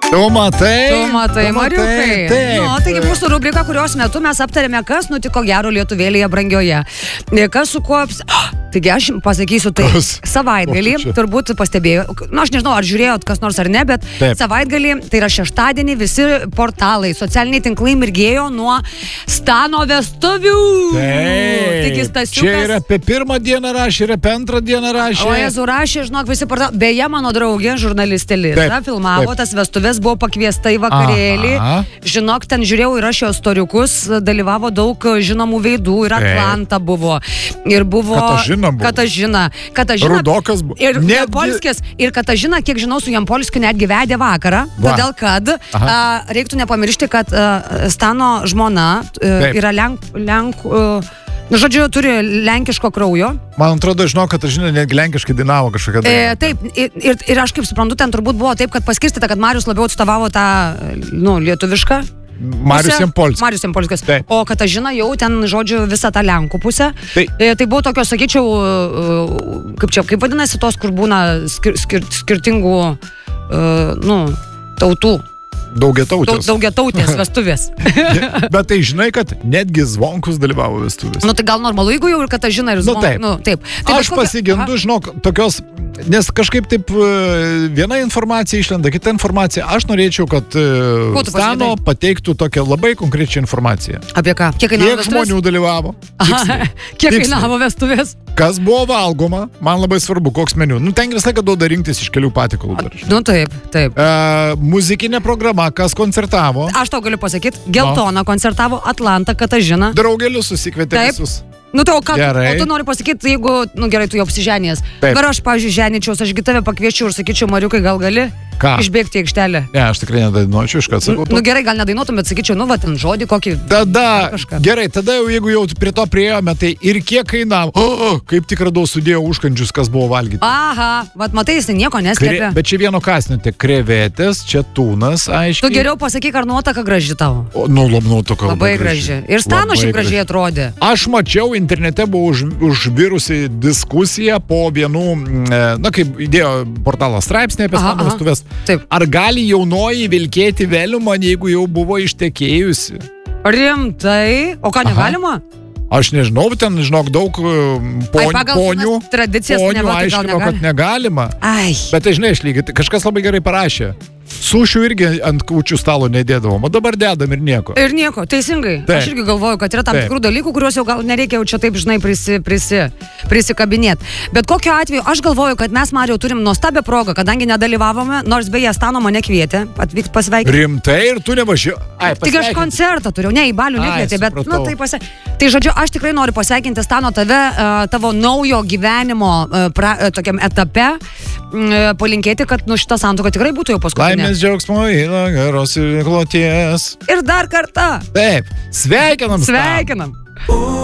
Tu matai, Mariukai. Taigi mūsų rubrika, kurios metu mes aptarėme, kas nutiko gero lietuvėlėje brangioje. Kas su kuo... Taigi aš pasakysiu tai, savaitgalį, turbūt pastebėjau, aš nežinau, ar žiūrėjot kas nors ar ne, bet savaitgalį, tai yra šeštadienį, visi portalai, socialiniai tinklai mirgėjo nuo Stano vestuvių. Taigi Stasiukas... Čia ir apie pirmą dieną rašė, ir apie antrą dieną rašė. O Jezu rašė, žinok, visi portalai. Beje, mano draugė, žurnalistė Lisa, filmavo tas vestuvės, buvo pakviesta į vakarėlį. Žinok, ten žiūrėjau ir aš jos storiukus, dalyvavo daug žinomų veidų, ir Atlanta buvo. Ir buvo... Katažina. Rudokas buvo. Ir Jampolskis. Ir Katažina, kiek žinau, su Jampolskiu netgi vedė vakarą. Todėl, kad reiktų nepamiršti, kad Stano žmona yra Lenkų... žodžiu, turi lenkiško kraujo. Man atrodo, žinau, kad Katažina netgi lenkiškai dainavo kažkokią dainą. Taip, ir aš kaip suprantu, ten turbūt buvo taip, kad paskirstyta, kad Marius labiau atstovavo tą, lietuvišką. Marius Jampolskis. O Katažina jau ten, žodžiu, visą tą Lenkų pusę. Tai buvo tokios, sakyčiau, kaip vadinasi tos, kur būna skirtingų, tautų. Daugiatautės vestuvės. Bet tai žinai, kad netgi Zvonkus dalyvavo vestuvės. Tai gal normalu, jeigu jau ir Katažina ir Zvonkus. Taip. Aš pasigendu, žinok, tokios, nes kažkaip taip viena informacija išlenda, kita informacija. Aš norėčiau, kad Stano pateiktų tokią labai konkrečią informaciją. Apie ką? Kiek žmonių dalyvavo? Kiek kainavo vestuvės? Kas buvo valgoma? Man labai svarbu, koks meniu. Ten visą laiką duoda rinktis iš kelių patikalų. Taip. Muzikinė programa, kas koncertavo? Aš tau galiu pasakyti, Geltona koncertavo, Atlanta, Katažina. Draugelius susikvietė visus. O tu nori pasakyti, jeigu, gerai, tu jau apsiženės. Ar aš, pavyzdžiui, ženyčiaus, ašgi tave pakviečiau ir sakyčiau, Mariukai, gal gali išbėgti į aikštelę? Ne, aš tikrai nedainuočiau, iš ką sakau. Gerai, gal nedainuotum, bet sakyčiau, ten žodį kokį. Gerai, tada jeigu jau prie to priėjome, tai ir kiek kainavo. Kaip tik radau, sudėjau užkandžius, kas buvo valgyti. Matai, jis nieko neslėpė. Bet čia vieno kasnio, krevetės, čia tūnas, aiškiai. Tu geriau pasakyk, ar nuotaka graži tavo? Nuotaka labai graži. Ir Stano šiaip gražiai atrodė. Aš mačiau, internete buvo užvirusi diskusija po vienų, kaip įdėjo portalas straipsnį apie Stano vestuvės. Ar gali jaunoji vilkėti veliumą, jeigu jau buvo ištekėjusi? Rimtai? O ką, negalima? Aš nežinau, ten, daug ponių aiškino, kad negalima. Bet tai, žinai, kažkas labai gerai parašė. Sušių irgi ant kūčių stalo nedėdavom, o dabar dedam ir nieko. Ir nieko, teisingai. Aš irgi galvoju, kad yra tam tikrų dalykų, kuriuos jau gal nereikia jau čia taip, žinai, prisikabinėti. Bet kokiu atveju, aš galvoju, kad mes, Mariau, turim nuostabią progą, kadangi nedalyvavome, nors beje Stano mane kvietė atvykti pasveikinti. Rimtai, ir tu nevažiuoji. Tik aš koncertą turėjau, ne, į balių nekvietė, bet, tai žodžiu, aš tikrai noriu pasveikinti Stano tavo naujo gyvenimo tokiam etape, palinkėti, kad šita santuoka tikrai būtų jau paskutinė. Laimės, džiaugsmo, geros ir kloties. Ir dar kartą. Taip, sveikinam. Sveikinam.